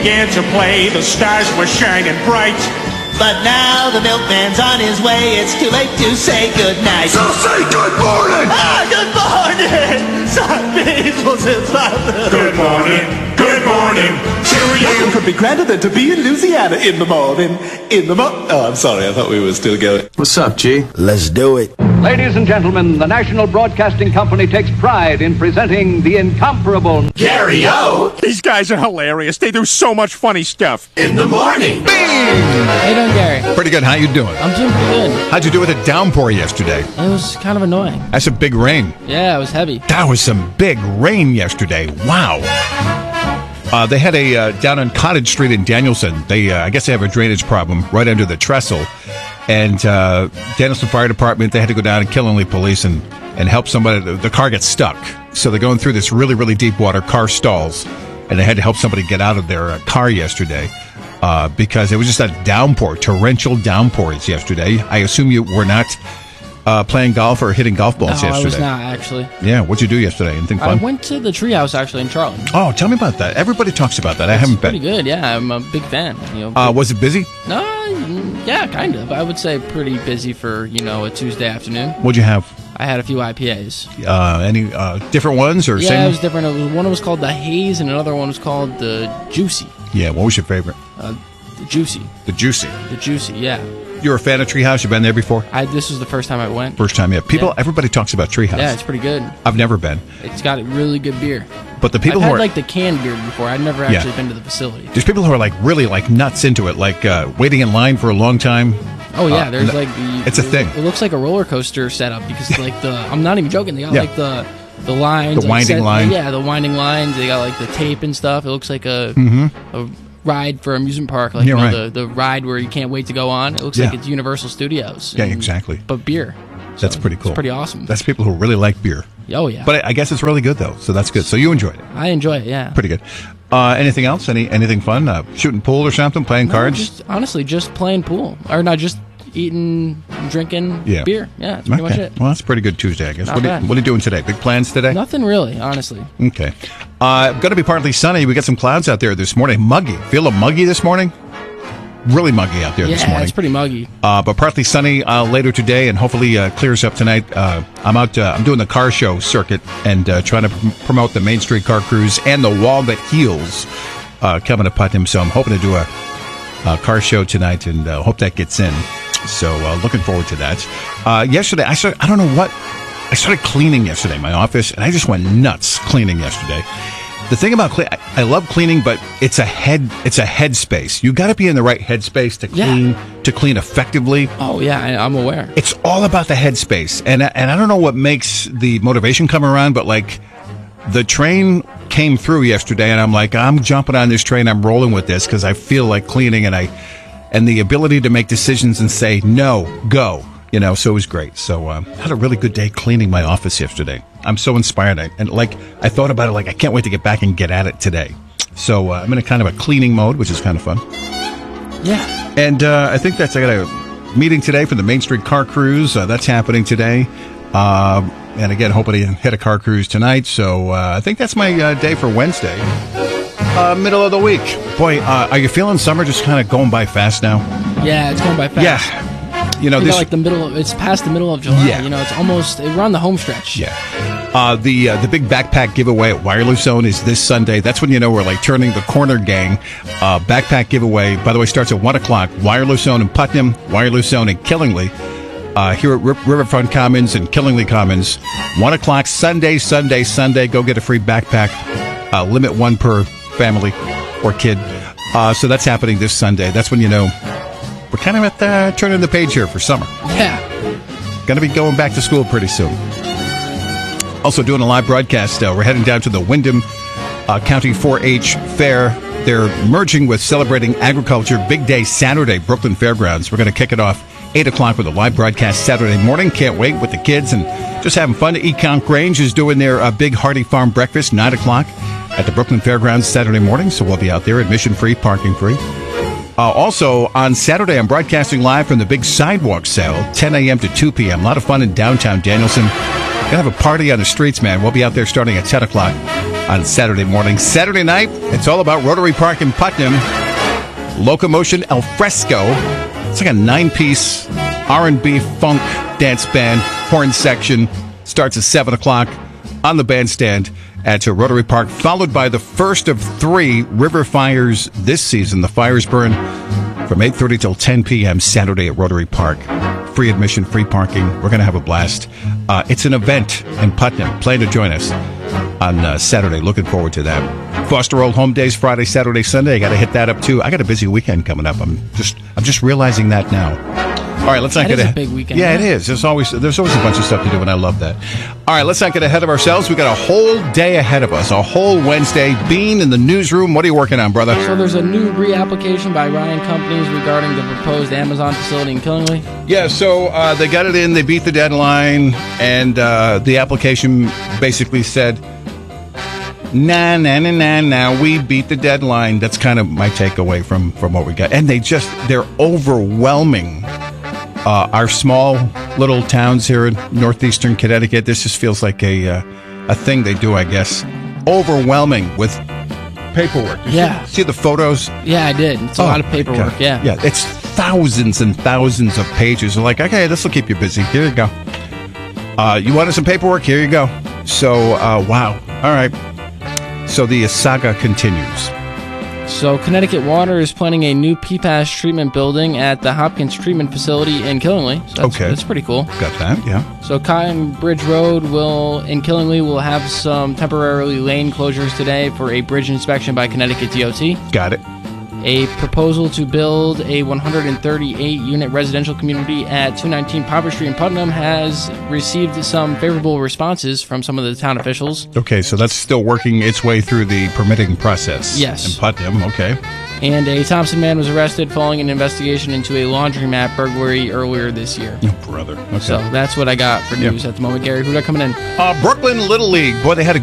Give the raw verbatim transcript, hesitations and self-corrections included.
Began to play, the stars were shining bright. But now the milkman's on his way, it's too late to say goodnight. So say good morning! Ah, good morning! Sun peoples and thunder. Good morning, good morning to you. Nothing could be grander than to be in Louisiana in the morning. In the mo- Oh, I'm sorry, I thought we were still going. What's up, G? Let's do it. Ladies and gentlemen, the National Broadcasting Company takes pride in presenting the incomparable Gary-O These guys are hilarious. They do so much funny stuff. in the morning. How you doing, Gary? Pretty good. How you doing? I'm doing pretty good. How'd you do with a downpour yesterday? It was kind of annoying. That's a big rain. Yeah, it was heavy. That was some big rain yesterday. Wow. Uh, they had a uh, down on Cottage Street in Danielson. They, uh, I guess, they have a drainage problem right under the trestle, and uh, Danielson Fire Department, they had to go down and Killingley Police and and help somebody. The, the car gets stuck, so they're going through this really really deep water. Car stalls, and they had to help somebody get out of their uh, car yesterday uh, because it was just a downpour, torrential downpours yesterday. I assume you were not uh, playing golf or hitting golf balls no, yesterday. I was not, actually. Yeah, what'd you do yesterday? Anything I fun? went to the treehouse, actually, in Charlotte. Oh, tell me about that. Everybody talks about that. I It's haven't pretty been. good, yeah. I'm a big fan. You know, Uh, was it busy? no, mm, yeah, kind of. I would say pretty busy for, you know, a Tuesday afternoon. What'd you have? I had a few I P As. Uh, any uh, different ones or Yeah, same? it was different. It was, one was called the Haze, and another one was called the Juicy. Yeah, what was your favorite? Uh, the Juicy. The Juicy. The Juicy, yeah. You're a fan of Treehouse? You've been there before? I This was the first time I went. First time, yeah. People, Yeah. everybody talks about Treehouse. Yeah, it's pretty good. I've never been, It's got really good beer. but the people I've who had are like the canned beer before. I've never Yeah. actually been to the facility. there's people who are like really like nuts into it, like uh, waiting in line for a long time. Oh yeah, Uh, there's no- like the. it's a thing. It looks like a roller coaster setup because like the. I'm not even joking. They got Yeah. like the the lines, The like, winding set- line. Yeah, the winding lines. They got like the tape and stuff. It looks like a a ride for amusement park, like Mm-hmm. Yeah, you know, right. the the ride where you can't wait to go on. It looks Yeah. like it's Universal Studios. Yeah, and- exactly. But beer. That's So pretty cool. It's pretty awesome. That's people who really like beer. oh yeah. But I, I guess it's really good though, so that's good. So you enjoyed it. I enjoy it. Yeah. Pretty good. Uh, anything else? Any anything fun? Uh, shooting pool or something? Playing No, cards? Just honestly, just playing pool, or not just eating, drinking Yeah. beer. Yeah, that's pretty much it. Well, that's a pretty good Tuesday, I guess. Not What are, you, bad. what are you doing today? Big plans today? Nothing really, honestly. Okay. Uh, going to be partly sunny. We got some clouds out there this morning. Muggy. Feel a muggy this morning? Really muggy out there this Yeah, morning. it's pretty muggy. Uh, but partly sunny uh, later today, and hopefully uh, clears up tonight. Uh, I'm out. Uh, I'm doing the car show circuit and uh, trying to pr- promote the Main Street Car Cruise and the Wall That Heals uh, coming to Putnam. So I'm hoping to do a, a car show tonight, and uh, hope that gets in. So uh, looking forward to that. Uh, yesterday, I started, I don't know what. I started cleaning yesterday, my office, and I just went nuts cleaning yesterday. The thing about clean, I, I love cleaning, but it's a head, it's a head space. You got to be in the right headspace to Yeah. clean, to clean effectively. Oh yeah, I, I'm aware. It's all about the headspace, and and I don't know what makes the motivation come around, but like the train came through yesterday, and I'm like, I'm jumping on this train, I'm rolling with this because I feel like cleaning, and I and the ability to make decisions and say no, go. You know, so it was great. So um, I had a really good day cleaning my office yesterday. I'm so inspired. I, and like, I thought about it, like, I can't wait to get back and get at it today. So uh, I'm in a kind of a cleaning mode, which is kind of fun. Yeah. And uh, I think that's, I got a meeting today for the Main Street Car Cruise. Uh, that's happening today. Uh, and again, hoping to hit a car cruise tonight. So uh, I think that's my uh, day for Wednesday. Uh, middle of the week. Boy, uh, are you feeling summer just kind of going by fast now? Yeah, it's going by fast. Yeah. You know, You this. know, like the middle of, it's past the middle of July. Yeah. You know, it's almost, we're on the home stretch. Yeah. Uh, the uh, the big backpack giveaway at Wireless Zone is this Sunday. That's when you know we're like turning the corner, gang. Uh, backpack giveaway, by the way, starts at one o'clock. Wireless Zone in Putnam, Wireless Zone in Killingley. Uh, here at R- Riverfront Commons and Killingley Commons. one o'clock Sunday, Sunday, Sunday. Go get a free backpack. Uh, limit one per family or kid. Uh, so that's happening this Sunday. That's when you know we're kind of at the turning the page here for summer. Yeah. Going to be going back to school pretty soon. Also doing a live broadcast. Uh, we're heading down to the Windham uh, County four H Fair. They're merging with Celebrating Agriculture. Big day Saturday, Brooklyn Fairgrounds. We're going to kick it off eight o'clock with a live broadcast Saturday morning. Can't wait with the kids and just having fun. Econ Grange is doing their uh, big Hardy Farm breakfast, nine o'clock at the Brooklyn Fairgrounds Saturday morning. So we'll be out there, admission free, parking free. Uh, also, on Saturday, I'm broadcasting live from the big sidewalk sale, ten a.m. to two p.m. A lot of fun in downtown Danielson. Gonna have a party on the streets, man. We'll be out there starting at ten o'clock. on Saturday morning. Saturday night, it's all about Rotary Park in Putnam. Locomotion Al Fresco. It's like a nine-piece R and B funk dance band, horn section. Starts at seven o'clock on the bandstand at Rotary Park, followed by the first of three river fires this season. The fires burn from eight thirty till ten p.m. Saturday at Rotary Park. Free admission, free parking. We're going to have a blast. Uh, it's an event in Putnam. Plan to join us on uh, Saturday. Looking forward to that. Foster Old Home Days, Friday, Saturday, Sunday. I got to hit that up too. I got a busy weekend coming up. I'm just, I'm just realizing that now. All right, let's not that get is ahead. a big weekend. Yeah, yeah, it is. There's always there's always a bunch of stuff to do, and I love that. All right, let's not get ahead of ourselves. We got a whole day ahead of us, a whole Wednesday. Bean in the newsroom. What are you working on, brother? So there's a new reapplication by Ryan Companies regarding the proposed Amazon facility in Killingley. Yeah, so uh, they got it in. They beat the deadline, and uh, the application basically said, nah, nah, nah, nah, nah, we beat the deadline. That's kind of my takeaway from, from what we got. And they just, they're overwhelming uh, our small little towns here in northeastern Connecticut. This just feels like a uh, a thing they do, I guess. Overwhelming with paperwork. You Yeah. See, see the photos? Yeah, I did. It's a Oh, lot of my paperwork, God. yeah. Yeah, it's thousands and thousands of pages. They're like, okay, this will keep you busy. Here you go. Uh, you wanted some paperwork? Here you go. So, uh, wow. All right. So the saga continues. So Connecticut Water is planning a new P FAS treatment building at the Hopkins Treatment Facility in Killingley. So that's, Okay. that's pretty cool. Got that? Yeah. So Cotton Bridge Road will in Killingley will have some temporarily lane closures today for a bridge inspection by Connecticut D O T. Got it. A proposal to build a one hundred thirty-eight unit residential community at two nineteen Popper Street in Putnam has received some favorable responses from some of the town officials. Okay, so that's still working its way through the permitting process. Yes. In Putnam, okay. And a Thompson man was arrested following an investigation into a laundromat burglary earlier this year. Oh, brother. Okay. So that's what I got for news at the moment. Gary, who got coming in? Uh, Brooklyn Little League. Boy, they had a